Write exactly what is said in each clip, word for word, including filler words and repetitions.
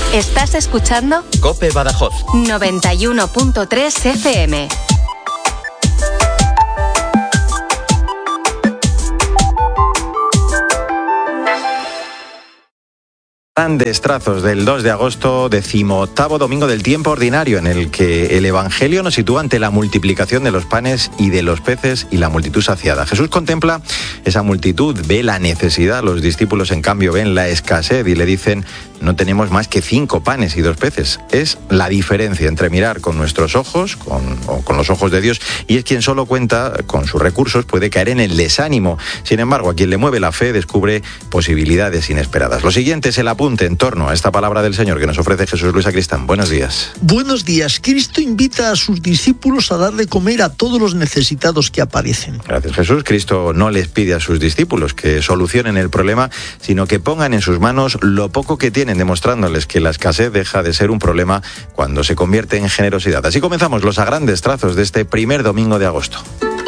¿Estás escuchando? COPE Badajoz noventa y uno punto tres F M. Grandes trazos del dos de agosto, decimoctavo domingo del tiempo ordinario, en el que el Evangelio nos sitúa ante la multiplicación de los panes y de los peces y la multitud saciada. Jesús contempla esa multitud, ve la necesidad, los discípulos en cambio ven la escasez y le dicen: no tenemos más que cinco panes y dos peces. Es la diferencia entre mirar con nuestros ojos, con, o con los ojos de Dios, y es quien solo cuenta con sus recursos puede caer en el desánimo. Sin embargo, a quien le mueve la fe descubre posibilidades inesperadas. Lo siguiente es el apunte en torno a esta palabra del Señor que nos ofrece Jesús Luis Sacristán. Buenos días. Buenos días. Cristo invita a sus discípulos a dar de comer a todos los necesitados que aparecen. Gracias, Jesús. Cristo no les pide a sus discípulos que solucionen el problema, sino que pongan en sus manos lo poco que tienen, demostrándoles que la escasez deja de ser un problema cuando se convierte en generosidad. Así comenzamos los a grandes trazos de este primer domingo de agosto.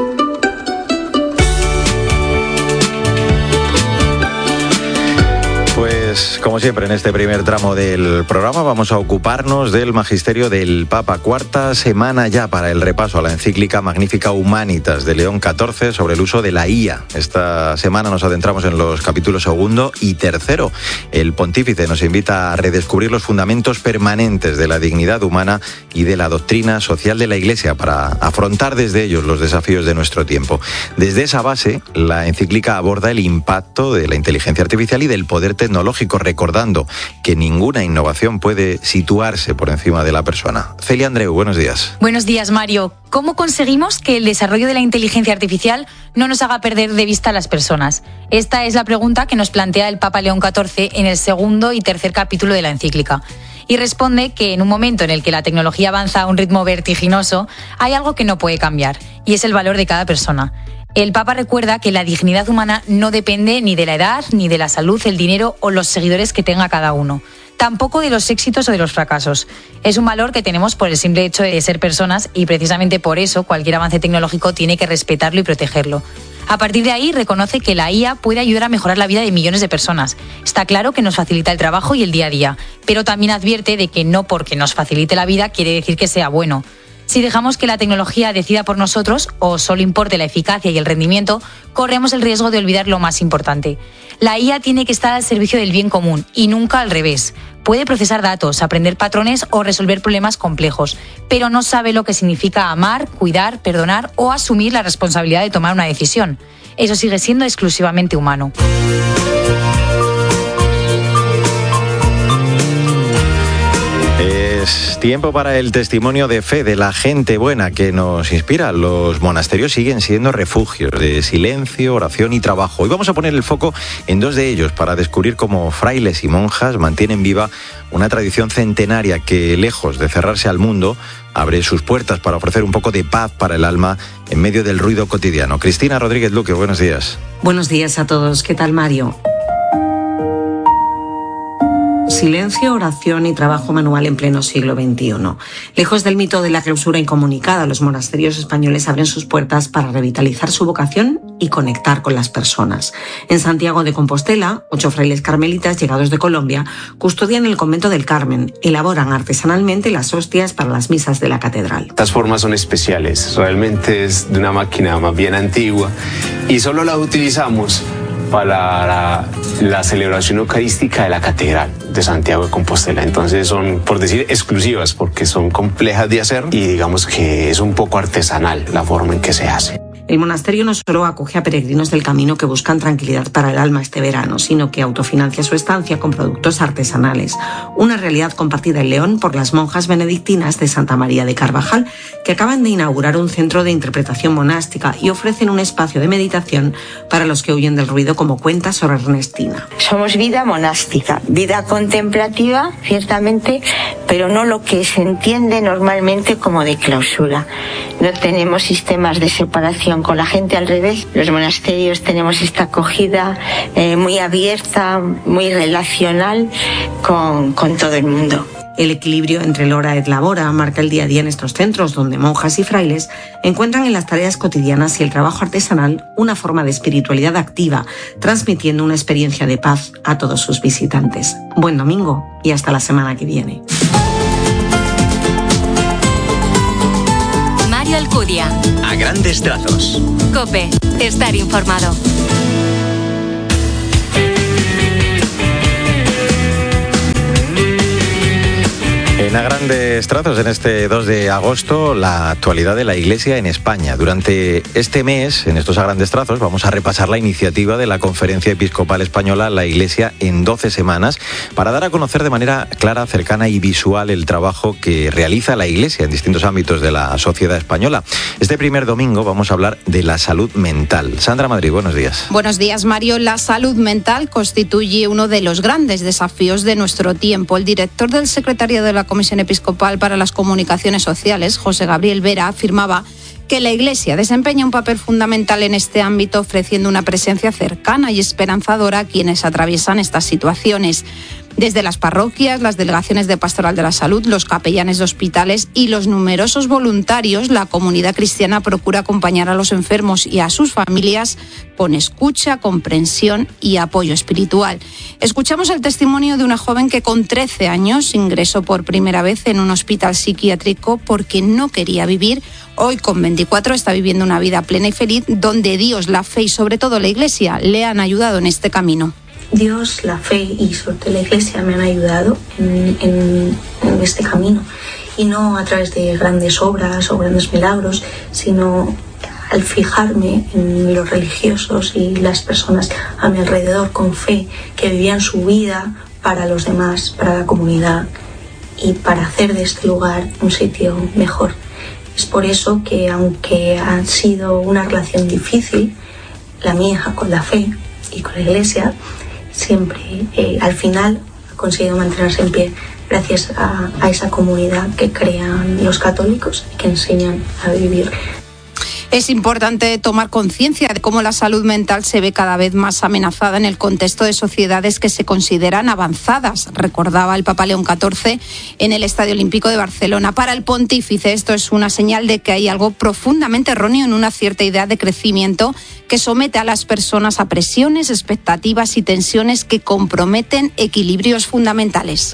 Pues, como siempre, en este primer tramo del programa vamos a ocuparnos del magisterio del Papa. Cuarta semana ya para el repaso a la encíclica Magnificat Humanitas de León catorce sobre el uso de la I A. Esta semana nos adentramos en los capítulos segundo y tercero. El pontífice nos invita a redescubrir los fundamentos permanentes de la dignidad humana y de la doctrina social de la Iglesia para afrontar desde ellos los desafíos de nuestro tiempo. Desde esa base, la encíclica aborda el impacto de la inteligencia artificial y del poder tecnológico, recordando que ninguna innovación puede situarse por encima de la persona. Celia Andreu, buenos días. Buenos días, Mario. ¿Cómo conseguimos que el desarrollo de la inteligencia artificial no nos haga perder de vista a las personas? Esta es la pregunta que nos plantea el Papa León catorce en el segundo y tercer capítulo de la encíclica. Y responde que en un momento en el que la tecnología avanza a un ritmo vertiginoso, hay algo que no puede cambiar, y es el valor de cada persona. El Papa recuerda que la dignidad humana no depende ni de la edad, ni de la salud, el dinero o los seguidores que tenga cada uno. Tampoco de los éxitos o de los fracasos. Es un valor que tenemos por el simple hecho de ser personas y precisamente por eso cualquier avance tecnológico tiene que respetarlo y protegerlo. A partir de ahí reconoce que la I A puede ayudar a mejorar la vida de millones de personas. Está claro que nos facilita el trabajo y el día a día, pero también advierte de que no porque nos facilite la vida quiere decir que sea bueno. Si dejamos que la tecnología decida por nosotros o solo importe la eficacia y el rendimiento, corremos el riesgo de olvidar lo más importante. La I A tiene que estar al servicio del bien común y nunca al revés. Puede procesar datos, aprender patrones o resolver problemas complejos, pero no sabe lo que significa amar, cuidar, perdonar o asumir la responsabilidad de tomar una decisión. Eso sigue siendo exclusivamente humano. Es tiempo para el testimonio de fe de la gente buena que nos inspira. Los monasterios siguen siendo refugios de silencio, oración y trabajo. Hoy vamos a poner el foco en dos de ellos para descubrir cómo frailes y monjas mantienen viva una tradición centenaria que, lejos de cerrarse al mundo, abre sus puertas para ofrecer un poco de paz para el alma en medio del ruido cotidiano. Cristina Rodríguez Luque, buenos días. Buenos días a todos. ¿Qué tal, Mario? Silencio, oración y trabajo manual en pleno siglo veintiuno. Lejos del mito de la clausura incomunicada, los monasterios españoles abren sus puertas para revitalizar su vocación y conectar con las personas. En Santiago de Compostela, ocho frailes carmelitas llegados de Colombia custodian el convento del Carmen, elaboran artesanalmente las hostias para las misas de la catedral. Estas formas son especiales, realmente es de una máquina más bien antigua y solo la utilizamos para la, la celebración eucarística de la Catedral de Santiago de Compostela. Entonces son, por decir, exclusivas porque son complejas de hacer y digamos que es un poco artesanal la forma en que se hace. El monasterio no solo acoge a peregrinos del camino que buscan tranquilidad para el alma este verano, sino que autofinancia su estancia con productos artesanales. Una realidad compartida en León por las monjas benedictinas de Santa María de Carvajal, que acaban de inaugurar un centro de interpretación monástica y ofrecen un espacio de meditación para los que huyen del ruido, como cuenta Sor Ernestina. Somos vida monástica, vida contemplativa, ciertamente, pero no lo que se entiende normalmente como de clausura. No tenemos sistemas de separación con la gente, al revés. Los monasterios tenemos esta acogida eh, muy abierta, muy relacional con, con todo el mundo. El equilibrio entre el ora et labora marca el día a día en estos centros, donde monjas y frailes encuentran en las tareas cotidianas y el trabajo artesanal una forma de espiritualidad activa, transmitiendo una experiencia de paz a todos sus visitantes. Buen domingo y hasta la semana que viene. Mario Alcudia. A grandes trazos. COPE. Estar informado. En A Grandes Trazos, en este dos de agosto, la actualidad de la Iglesia en España. Durante este mes, en estos A Grandes Trazos, vamos a repasar la iniciativa de la Conferencia Episcopal Española La Iglesia en doce semanas, para dar a conocer de manera clara, cercana y visual el trabajo que realiza la Iglesia en distintos ámbitos de la sociedad española. Este primer domingo vamos a hablar de la salud mental. Sandra Madrid, buenos días. Buenos días, Mario. La salud mental constituye uno de los grandes desafíos de nuestro tiempo. El director del Secretariado de la Comisión Episcopal para las Comunicaciones Sociales, José Gabriel Vera, afirmaba que la Iglesia desempeña un papel fundamental en este ámbito, ofreciendo una presencia cercana y esperanzadora a quienes atraviesan estas situaciones. Desde las parroquias, las delegaciones de Pastoral de la Salud, los capellanes de hospitales y los numerosos voluntarios, la comunidad cristiana procura acompañar a los enfermos y a sus familias con escucha, comprensión y apoyo espiritual. Escuchamos el testimonio de una joven que con trece años ingresó por primera vez en un hospital psiquiátrico porque no quería vivir. Hoy, con veinticuatro, está viviendo una vida plena y feliz, donde Dios, la fe y sobre todo la Iglesia le han ayudado en este camino. Dios, la fe y sobre todo la Iglesia me han ayudado en, en, en este camino, y no a través de grandes obras o grandes milagros, sino al fijarme en los religiosos y las personas a mi alrededor con fe, que vivían su vida para los demás, para la comunidad y para hacer de este lugar un sitio mejor. Es por eso que, aunque ha sido una relación difícil, la mía con la fe y con la Iglesia, siempre eh, al final ha conseguido mantenerse en pie gracias a, a esa comunidad que crean los católicos y que enseñan a vivir. Es importante tomar conciencia de cómo la salud mental se ve cada vez más amenazada en el contexto de sociedades que se consideran avanzadas, recordaba el Papa León catorce en el Estadio Olímpico de Barcelona. Para el pontífice, esto es una señal de que hay algo profundamente erróneo en una cierta idea de crecimiento que somete a las personas a presiones, expectativas y tensiones que comprometen equilibrios fundamentales.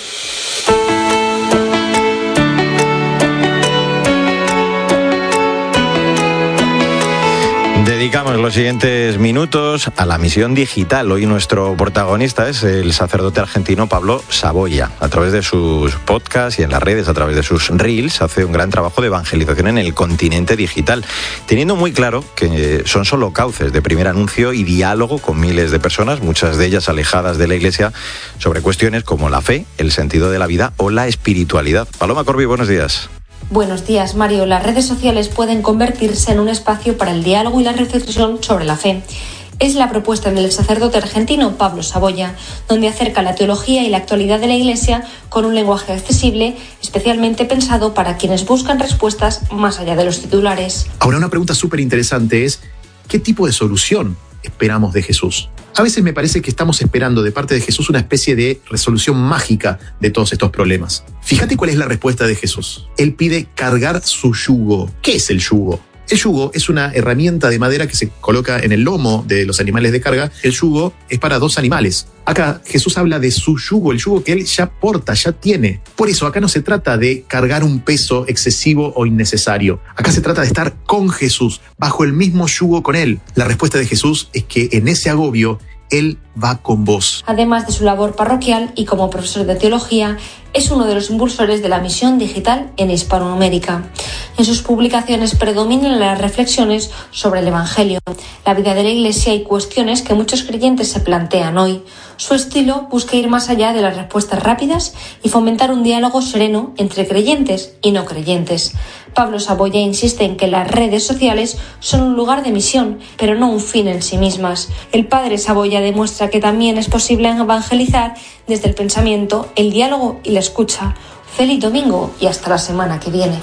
Dedicamos los siguientes minutos a la misión digital. Hoy nuestro protagonista es el sacerdote argentino Pablo Saboya. A través de sus podcasts y en las redes, a través de sus reels, hace un gran trabajo de evangelización en el continente digital, teniendo muy claro que son solo cauces de primer anuncio y diálogo con miles de personas, muchas de ellas alejadas de la Iglesia, sobre cuestiones como la fe, el sentido de la vida o la espiritualidad. Paloma Corbi, buenos días. Buenos días, Mario. Las redes sociales pueden convertirse en un espacio para el diálogo y la reflexión sobre la fe. Es la propuesta del sacerdote argentino Pablo Saboya, donde acerca la teología y la actualidad de la Iglesia con un lenguaje accesible, especialmente pensado para quienes buscan respuestas más allá de los titulares. Ahora, una pregunta súper interesante es, ¿qué tipo de solución esperamos de Jesús? A veces me parece que estamos esperando de parte de Jesús una especie de resolución mágica de todos estos problemas. Fíjate cuál es la respuesta de Jesús. Él pide cargar su yugo. ¿Qué es el yugo? El yugo es una herramienta de madera que se coloca en el lomo de los animales de carga. El yugo es para dos animales. Acá Jesús habla de su yugo, el yugo que él ya porta, ya tiene. Por eso acá no se trata de cargar un peso excesivo o innecesario. Acá se trata de estar con Jesús, bajo el mismo yugo con él. La respuesta de Jesús es que en ese agobio Él va con vos. Además de su labor parroquial y como profesor de teología, es uno de los impulsores de la misión digital en Hispanoamérica. En sus publicaciones predominan las reflexiones sobre el Evangelio, la vida de la Iglesia y cuestiones que muchos creyentes se plantean hoy. Su estilo busca ir más allá de las respuestas rápidas y fomentar un diálogo sereno entre creyentes y no creyentes. Pablo Saboya insiste en que las redes sociales son un lugar de misión, pero no un fin en sí mismas. El padre Saboya demuestra que también es posible evangelizar desde el pensamiento, el diálogo y la escucha. Feliz domingo y hasta la semana que viene.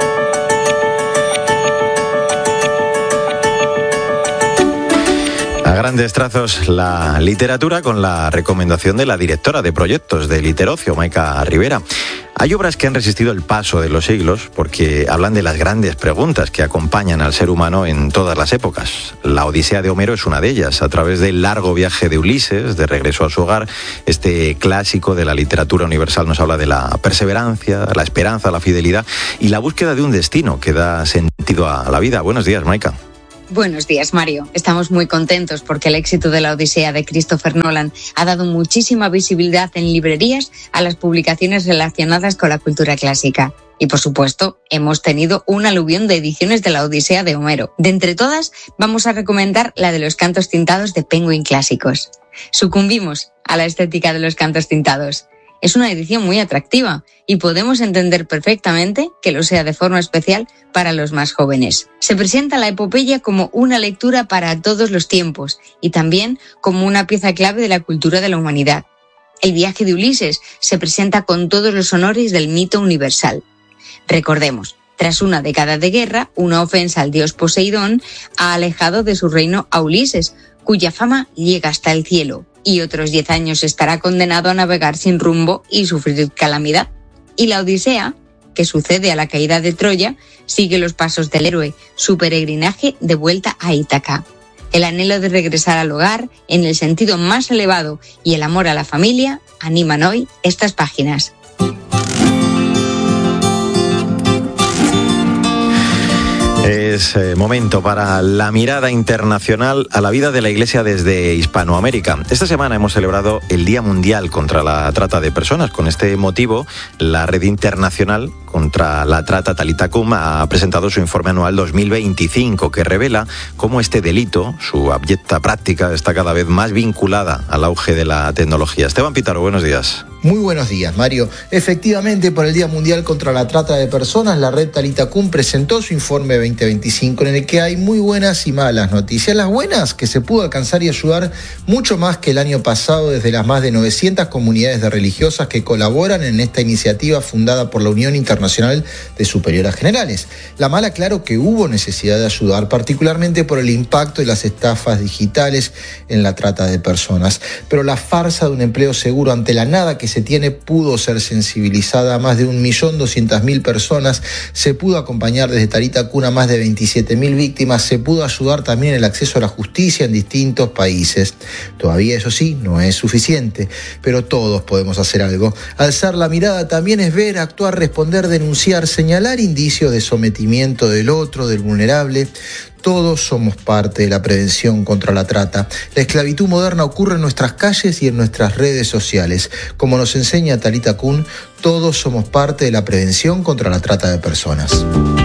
A grandes trazos, la literatura con la recomendación de la directora de proyectos de Literocio, Maika Rivera. Hay obras que han resistido el paso de los siglos porque hablan de las grandes preguntas que acompañan al ser humano en todas las épocas. La Odisea de Homero es una de ellas. A través del largo viaje de Ulises, de regreso a su hogar, este clásico de la literatura universal nos habla de la perseverancia, la esperanza, la fidelidad y la búsqueda de un destino que da sentido a la vida. Buenos días, Maika. Buenos días, Mario. Estamos muy contentos porque el éxito de la Odisea de Christopher Nolan ha dado muchísima visibilidad en librerías a las publicaciones relacionadas con la cultura clásica. Y, por supuesto, hemos tenido un aluvión de ediciones de la Odisea de Homero. De entre todas, vamos a recomendar la de los cantos tintados de Penguin Clásicos. Sucumbimos a la estética de los cantos tintados. Es una edición muy atractiva y podemos entender perfectamente que lo sea de forma especial para los más jóvenes. Se presenta la epopeya como una lectura para todos los tiempos y también como una pieza clave de la cultura de la humanidad. El viaje de Ulises se presenta con todos los honores del mito universal. Recordemos, tras una década de guerra, una ofensa al dios Poseidón ha alejado de su reino a Ulises, cuya fama llega hasta el cielo. Y otros diez años estará condenado a navegar sin rumbo y sufrir calamidad. Y la Odisea, que sucede a la caída de Troya, sigue los pasos del héroe, su peregrinaje de vuelta a Ítaca. El anhelo de regresar al hogar, en el sentido más elevado, y el amor a la familia, animan hoy estas páginas. Es eh, momento para la mirada internacional a la vida de la Iglesia desde Hispanoamérica. Esta semana hemos celebrado el Día Mundial contra la Trata de Personas. Con este motivo, la Red Internacional contra la Trata, Talitha Kum, ha presentado su informe anual dos mil veinticinco, que revela cómo este delito, su abyecta práctica, está cada vez más vinculada al auge de la tecnología. Esteban Pítaro, buenos días. Muy buenos días, Mario. Efectivamente, por el Día Mundial contra la Trata de Personas, la Red Talitha Kum presentó su informe veinte veinticinco, en el que hay muy buenas y malas noticias. Las buenas, que se pudo alcanzar y ayudar mucho más que el año pasado desde las más de novecientas comunidades de religiosas que colaboran en esta iniciativa fundada por la Unión Internacional de Superioras Generales. La mala, claro que hubo necesidad de ayudar, particularmente por el impacto de las estafas digitales en la trata de personas. Pero la farsa de un empleo seguro ante la nada que se tiene pudo ser sensibilizada a más de un millón doscientas mil personas, se pudo acompañar desde Talitha Kum a más de veintisiete mil víctimas, se pudo ayudar también el acceso a la justicia en distintos países. Todavía, eso sí, no es suficiente, pero todos podemos hacer algo. Alzar la mirada también es ver, actuar, responder, denunciar, señalar indicios de sometimiento del otro, del vulnerable. Todos somos parte de la prevención contra la trata. La esclavitud moderna ocurre en nuestras calles y en nuestras redes sociales. Como nos enseña Talitha Kum, todos somos parte de la prevención contra la trata de personas.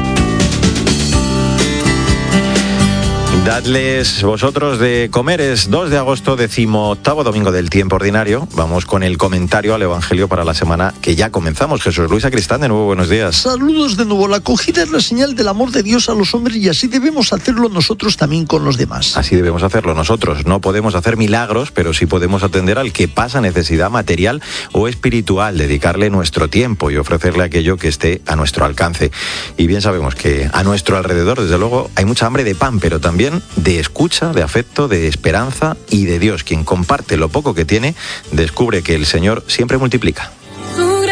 Dadles vosotros de comer. Es dos de agosto, decimoctavo domingo del tiempo ordinario. Vamos con el comentario al Evangelio para la semana que ya comenzamos. Jesús Luis Sacristán, de nuevo, buenos días. Saludos de nuevo. La acogida es la señal del amor de Dios a los hombres y así debemos hacerlo nosotros también con los demás. Así debemos hacerlo nosotros. No podemos hacer milagros, pero sí podemos atender al que pasa necesidad material o espiritual, dedicarle nuestro tiempo y ofrecerle aquello que esté a nuestro alcance. Y bien sabemos que a nuestro alrededor, desde luego, hay mucha hambre de pan, pero también de escucha, de afecto, de esperanza y de Dios. Quien comparte lo poco que tiene, descubre que el Señor siempre multiplica.